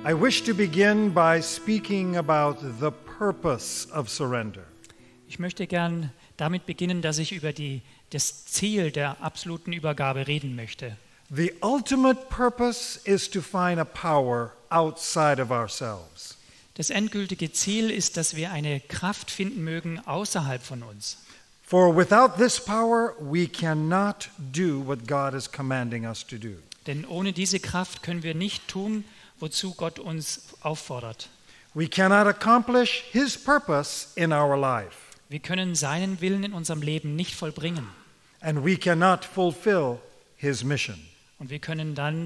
I wish to begin by speaking about the purpose of surrender. Ich möchte gern damit beginnen, dass ich über das Ziel der absoluten Übergabe reden möchte. The ultimate purpose is to find a power outside of ourselves. Das endgültige Ziel ist, dass wir eine Kraft finden mögen außerhalb von uns. For without this power, we cannot do what God is commanding us to do. Denn ohne diese Kraft können wir nicht tun, wozu Gott uns auffordert. We cannot accomplish His purpose in our life. Wir können seinen Willen in unserem Leben nicht vollbringen. And we cannot fulfill His mission. Und wir können dann